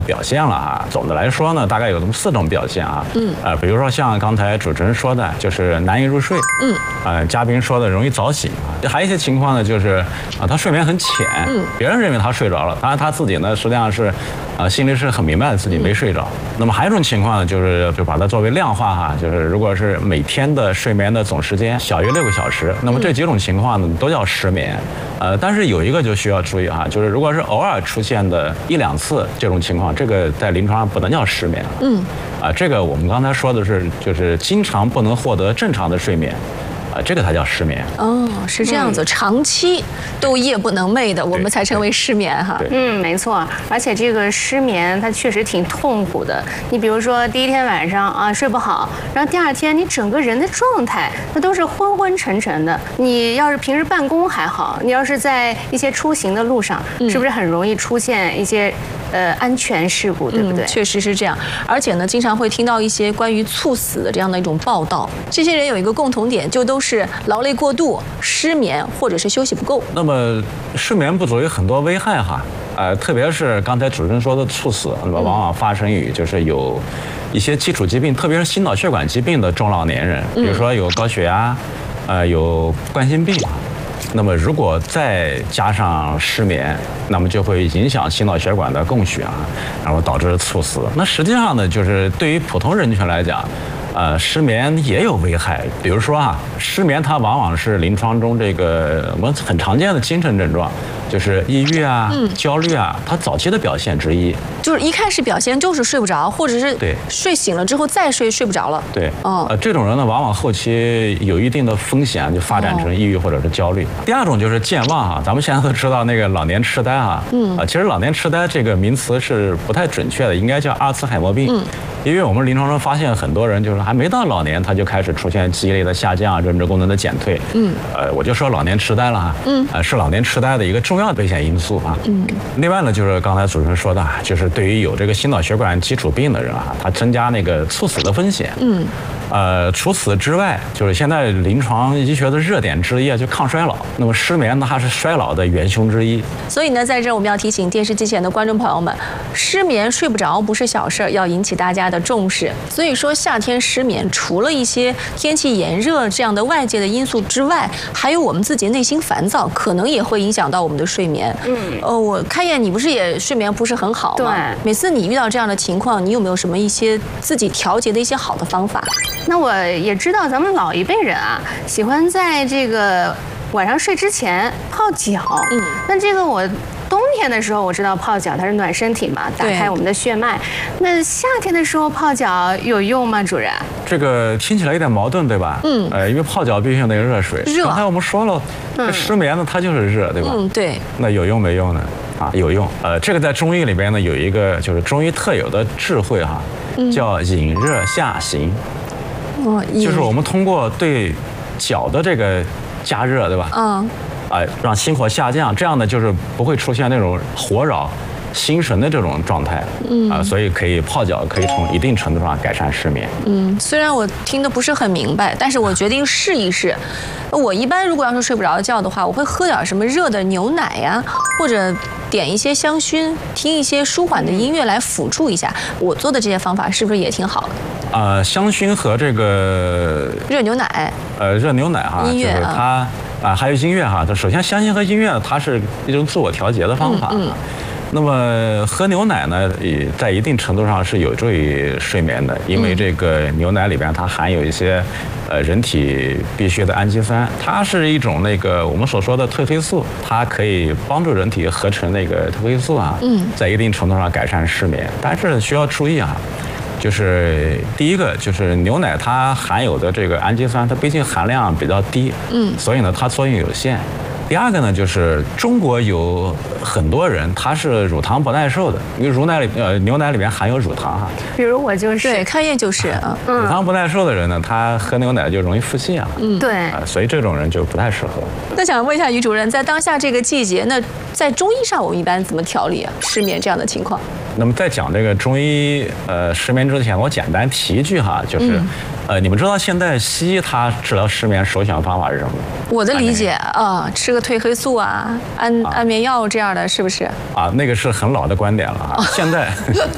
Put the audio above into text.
表现了啊。总的来说呢，大概有这么4种表现啊。比如说像刚才主持人说的，就是难以入睡。嘉宾说的容易早醒啊。还有一些情况呢，就是他睡眠很浅。别人认为他睡着了，当然他自己呢实际上是，心里是很明白的自己没睡着。那么还有一种情况呢，就把它作为量化哈，就是如果是每天的睡眠的总时间小于6个小时，那么这几种情况呢都叫失眠。但是有一个就需要注意哈，就是如果是偶尔出现的1、2次这种情况，这个在临床上不能叫失眠。这个我们刚才说的是，就是经常不能获得正常的睡眠。这个才叫失眠。 是这样子，长期都夜不能寐的，我们才称为失眠哈。 没错，而且这个失眠它确实挺痛苦的。你比如说第一天晚上啊睡不好，然后第2天你整个人的状态那都是昏昏沉沉的。你要是平时办公还好，你要是在一些出行的路上，是不是很容易出现一些安全事故，对不对？ 确实是这样。而且呢，经常会听到一些关于猝死的这样的一种报道。这些人有一个共同点，就都是劳累过度、失眠或者是休息不够。 那么睡眠不足有很多危害哈，特别是刚才主持人说的猝死，那么往往发生于就是有一些基础疾病，特别是心脑血管疾病的中老年人，比如说有高血压，有冠心病。那么如果再加上失眠，那么就会影响心脑血管的供血啊，然后导致猝死。那实际上呢，就是对于普通人群来讲，失眠也有危害。比如说失眠它往往是临床中这个我们很常见的精神症状，就是抑郁啊、焦虑啊，它早期的表现之一。 就是一开始表现就是睡不着，或者是睡醒了之后再睡不着了。 对，这种人呢，往往后期有一定的风险，就发展成抑郁或者是焦虑。第2种就是健忘咱们现在都知道那个老年痴呆其实老年痴呆这个名词是不太准确的，应该叫阿兹海默病。因为我们临床中发现很多人就是还没到老年，他就开始出现记忆力的下降、认知功能的减退。我就说老年痴呆了是老年痴呆的一个重要的危险因素另外呢，就是刚才主持人说的，就是对于有这个心脑血管基础病的人它增加那个猝死的风险。除此之外，就是现在临床医学的热点之一就抗衰老。那么失眠呢，它是衰老的元凶之一。 所以呢，在这儿我们要提醒电视机前的观众朋友们，失眠睡不着不是小事，要引起大家的重视。所以说，夏天失眠，除了一些天气炎热这样的外界的因素之外，还有我们自己内心烦躁，可能也会影响到我们的睡眠。我开业，你不是也睡眠不是很好吗？ 对。 每次你遇到这样的情况，你有没有什么一些自己调节的一些好的方法？ 那我也知道咱们老一辈人喜欢在这个晚上睡之前泡脚。那这个我冬天的时候我知道泡脚它是暖身体嘛，打开我们的血脉。那夏天的时候泡脚有用吗，主任？ 这个听起来有点矛盾，对吧？因为泡脚必须用那个热水。刚才我们说了，失眠呢它就是热，对吧？ 对。 那有用没用呢？有用。这个在中医里边呢有一个就是中医特有的智慧叫引热下行。就是我们通过对脚的这个加热，对吧？让心火下降，这样呢就是不会出现那种火扰心神的这种状态。所以可以泡脚，可以从一定程度上改善失眠。 虽然我听得不是很明白，但是我决定试一试。我一般如果要是睡不着觉的话，我会喝点什么热的牛奶呀，或者点一些香薰，听一些舒缓的音乐来辅助一下。我做的这些方法是不是也挺好的？ 香薰和这个热牛奶， 热牛奶音乐就是它还有音乐首先香薰和音乐它是一种自我调节的方法。那么喝牛奶呢，在一定程度上是有助于睡眠的，因为这个牛奶里边它含有一些人体必需的氨基酸，它是一种那个我们所说的褪黑素，它可以帮助人体合成那个褪黑素在一定程度上改善失眠。但是需要注意就是第一个就是牛奶它含有的这个氨基酸，它毕竟含量比较低，所以呢它作用有限。第2个呢，就是中国有很多人他是乳糖不耐受的，因为牛奶里面含有乳糖比如我就是。 对，开业就是乳糖不耐受的人呢，他喝牛奶就容易腹泻对。 所以这种人就不太适合。 那想问一下于主任，在当下这个季节，那在中医上我们一般怎么调理失眠这样的情况？ 那么在讲这个中医失眠之前，我简单提一句就是你们知道现在西医它治疗失眠首选方法是什么？ 我的理解吃个褪黑素安眠药这样的，是不是？ 那个是很老的观点了现在